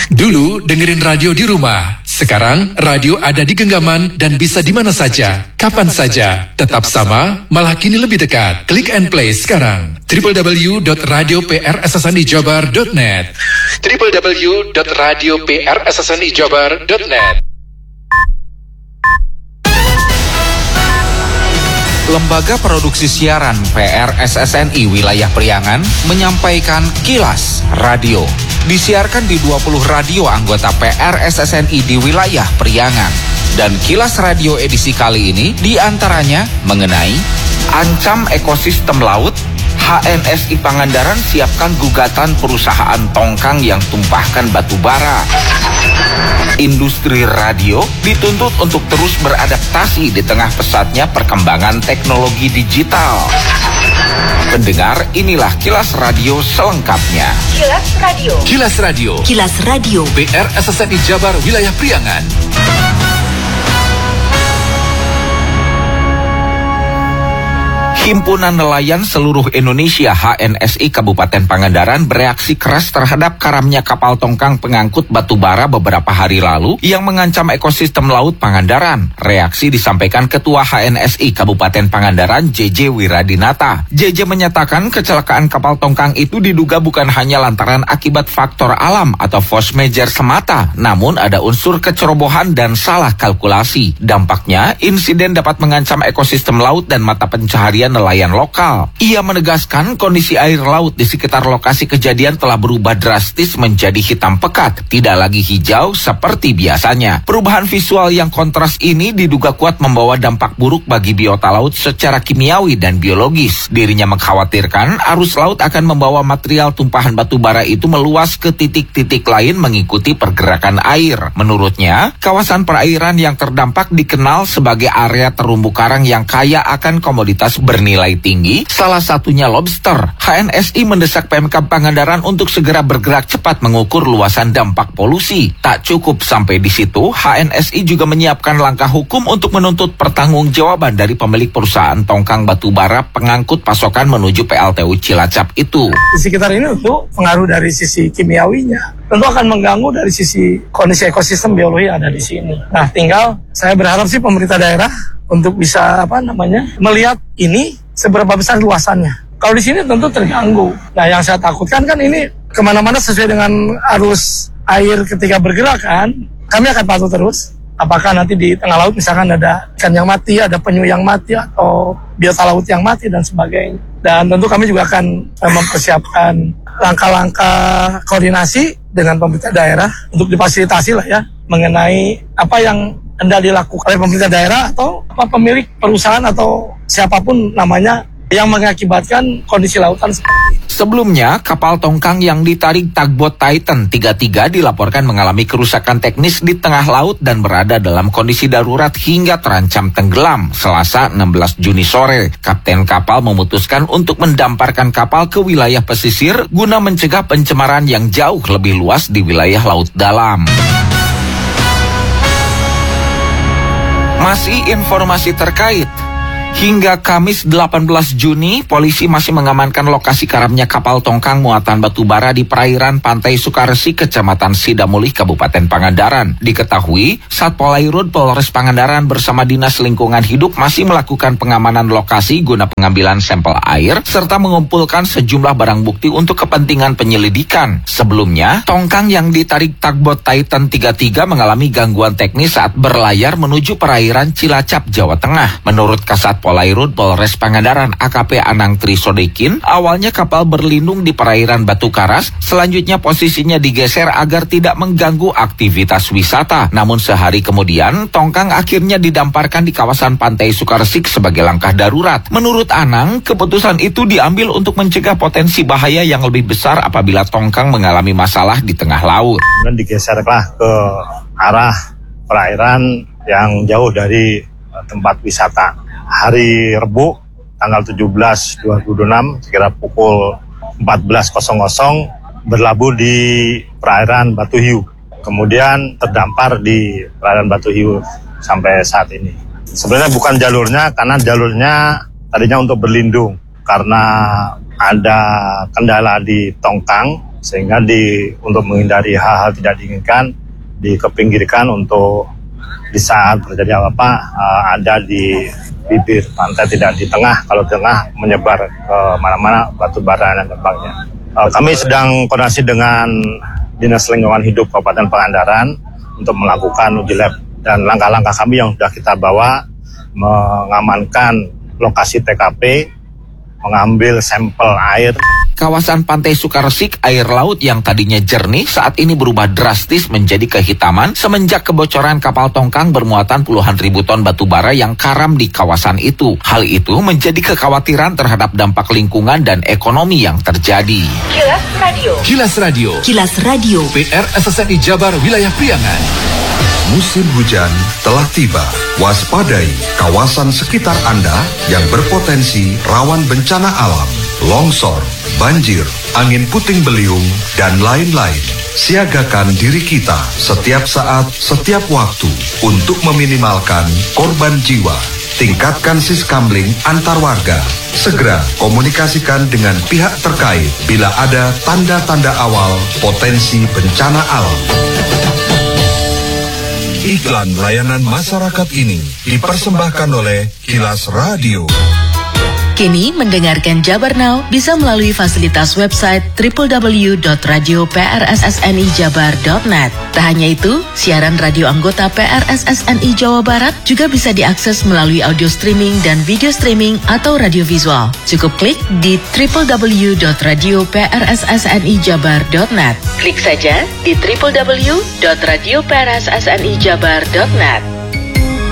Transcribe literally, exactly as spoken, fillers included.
Dulu dengerin radio di rumah, sekarang radio ada di genggaman dan bisa di mana saja, kapan saja. Tetap sama, malah kini lebih dekat. Klik and play sekarang. w w w dot radio p r s s n i jabar dot net w w w dot radio p r s s n i jabar dot net. Lembaga Produksi Siaran P R S S N I Wilayah Priangan menyampaikan Kilas Radio. Disiarkan di dua puluh radio anggota P R S S N I di wilayah Priangan. Dan Kilas Radio edisi kali ini diantaranya mengenai ancam ekosistem laut, H N S I Pangandaran siapkan gugatan perusahaan tongkang yang tumpahkan batu bara. Industri radio dituntut untuk terus beradaptasi di tengah pesatnya perkembangan teknologi digital. Pendengar, inilah Kilas Radio selengkapnya. Kilas Radio. Kilas Radio. Kilas Radio. P R S S N I Jabar Wilayah Priangan. Himpunan Nelayan Seluruh Indonesia H N S I Kabupaten Pangandaran bereaksi keras terhadap karamnya kapal tongkang pengangkut batu bara beberapa hari lalu yang mengancam ekosistem laut Pangandaran. Reaksi disampaikan Ketua H N S I Kabupaten Pangandaran J J Wiradinata. J J menyatakan kecelakaan kapal tongkang itu diduga bukan hanya lantaran akibat faktor alam atau force majeure semata, namun ada unsur kecerobohan dan salah kalkulasi. Dampaknya, insiden dapat mengancam ekosistem laut dan mata pencaharian nelayan lokal. Ia menegaskan kondisi air laut di sekitar lokasi kejadian telah berubah drastis menjadi hitam pekat, tidak lagi hijau seperti biasanya. Perubahan visual yang kontras ini diduga kuat membawa dampak buruk bagi biota laut secara kimiawi dan biologis. Dirinya mengkhawatirkan arus laut akan membawa material tumpahan batu bara itu meluas ke titik-titik lain mengikuti pergerakan air. Menurutnya, kawasan perairan yang terdampak dikenal sebagai area terumbu karang yang kaya akan komoditas bernilai nilai tinggi, salah satunya lobster. H N S I mendesak Pemkab Pangandaran untuk segera bergerak cepat mengukur luasan dampak polusi. Tak cukup sampai di situ, H N S I juga menyiapkan langkah hukum untuk menuntut pertanggungjawaban dari pemilik perusahaan tongkang batu bara pengangkut pasokan menuju P L T U Cilacap itu. Di sekitar ini untuk pengaruh dari sisi kimiawinya, tentu akan mengganggu dari sisi kondisi ekosistem biologi yang ada di sini. Nah, tinggal saya berharap sih pemerintah daerah untuk bisa apa namanya melihat ini seberapa besar luasannya. Kalau di sini tentu terganggu. Nah, yang saya takutkan kan ini kemana-mana sesuai dengan arus air ketika bergerak kan. Kami akan patuh terus. Apakah nanti di tengah laut misalkan ada ikan yang mati, ada penyu yang mati, atau biota laut yang mati dan sebagainya. Dan tentu kami juga akan eh, mempersiapkan langkah-langkah koordinasi dengan pemerintah daerah untuk difasilitasi lah ya mengenai apa yang hendak dilakukan oleh pemerintah daerah atau apa pemilik perusahaan atau siapapun namanya yang mengakibatkan kondisi lautan seperti ini. Sebelumnya, kapal tongkang yang ditarik tugboat Titan tiga puluh tiga dilaporkan mengalami kerusakan teknis di tengah laut dan berada dalam kondisi darurat hingga terancam tenggelam. Selasa enam belas Juni sore, kapten kapal memutuskan untuk mendamparkan kapal ke wilayah pesisir guna mencegah pencemaran yang jauh lebih luas di wilayah laut dalam. Masih informasi terkait. Hingga Kamis delapan belas Juni, polisi masih mengamankan lokasi karamnya kapal tongkang muatan batu bara di perairan Pantai Sukaresi, Kecamatan Sidamulih, Kabupaten Pangandaran. Diketahui, Satpol Airut Polres Pangandaran bersama Dinas Lingkungan Hidup masih melakukan pengamanan lokasi guna pengambilan sampel air, serta mengumpulkan sejumlah barang bukti untuk kepentingan penyelidikan. Sebelumnya, tongkang yang ditarik tugboat Titan tiga puluh tiga mengalami gangguan teknis saat berlayar menuju perairan Cilacap, Jawa Tengah. Menurut Kasat Polairut Polres Pangandaran A K P Anang Trisodekin, awalnya kapal berlindung di perairan Batu Karas, selanjutnya posisinya digeser agar tidak mengganggu aktivitas wisata. Namun sehari kemudian, tongkang akhirnya didamparkan di kawasan Pantai Sukaresik sebagai langkah darurat. Menurut Anang, keputusan itu diambil untuk mencegah potensi bahaya yang lebih besar apabila tongkang mengalami masalah di tengah laut. Dan digeserlah ke arah perairan yang jauh dari tempat wisata. Hari Rebu, tanggal tujuh belas dua ribu dua puluh enam, sekira pukul empat belas berlabuh di perairan Batu Hiu. Kemudian terdampar di perairan Batu Hiu sampai saat ini. Sebenarnya bukan jalurnya, karena jalurnya tadinya untuk berlindung. Karena ada kendala di tongkang, sehingga di untuk menghindari hal-hal tidak diinginkan dikepinggirkan untuk di saat terjadi apa-apa uh, ada di bibir pantai, tidak di tengah. Kalau tengah menyebar ke mana-mana batu bara dan sebagainya. Uh, kami sedang koordinasi dengan Dinas Lingkungan Hidup Kabupaten Pangandaran untuk melakukan uji lab, dan langkah-langkah kami yang sudah kita bawa mengamankan lokasi T K P, mengambil sampel air. Kawasan Pantai Sukaresik, air laut yang tadinya jernih saat ini berubah drastis menjadi kehitaman semenjak kebocoran kapal tongkang bermuatan puluhan ribu ton batu bara yang karam di kawasan itu. Hal itu menjadi kekhawatiran terhadap dampak lingkungan dan ekonomi yang terjadi. Kilas Radio. Kilas Radio. Kilas Radio. P R S S N I Jabar Wilayah Priangan. Musim hujan telah tiba. Waspadai kawasan sekitar Anda yang berpotensi rawan bencana alam, longsor, banjir, angin puting beliung, dan lain-lain. Siagakan diri kita setiap saat, setiap waktu untuk meminimalkan korban jiwa. Tingkatkan siskamling antar warga. Segera komunikasikan dengan pihak terkait bila ada tanda-tanda awal potensi bencana alam. Iklan layanan masyarakat ini dipersembahkan oleh Kilas Radio. Kini mendengarkan Jabar Now bisa melalui fasilitas website w w w dot radio p r s s n i jabar dot net. Tak hanya itu, siaran radio anggota P R S S N I Jawa Barat juga bisa diakses melalui audio streaming dan video streaming atau radio visual. Cukup klik di w w w dot radio p r s s n i jabar dot net. Klik saja di w w w dot radio p r s s n i jabar dot net.